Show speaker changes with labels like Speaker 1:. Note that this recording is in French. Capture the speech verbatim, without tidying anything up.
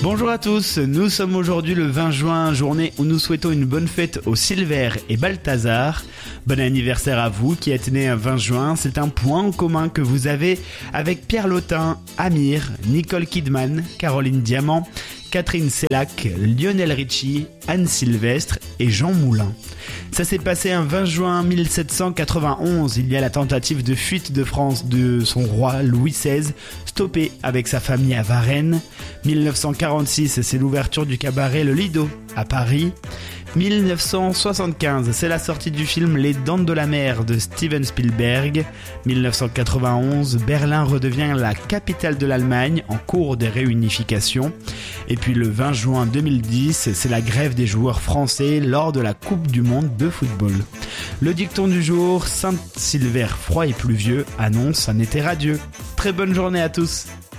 Speaker 1: Bonjour à tous, nous sommes aujourd'hui le vingt juin, journée où nous souhaitons une bonne fête aux Silver et Balthazar. Bon anniversaire à vous qui êtes né un vingt juin, c'est un point en commun que vous avez avec Pierre Lotin, Amir, Nicole Kidman, Caroline Diamant, Catherine Sellac, Lionel Richie, Anne Sylvestre et Jean Moulin. Ça s'est passé un vingt juin mille sept cent quatre-vingt-onze, il y a la tentative de fuite de France de son roi Louis seize, stoppé avec sa famille à Varennes. mille neuf cent quarante-six, c'est l'ouverture du cabaret Le Lido à Paris. mille neuf cent soixante-quinze, c'est la sortie du film Les Dents de la Mer de Steven Spielberg. mille neuf cent quatre-vingt-onze, Berlin redevient la capitale de l'Allemagne en cours de réunification. Et puis le vingt juin deux mille dix, c'est la grève des joueurs français lors de la Coupe du Monde de football. Le dicton du jour, Saint-Silver froid et pluvieux annonce un été radieux. Très bonne journée à tous.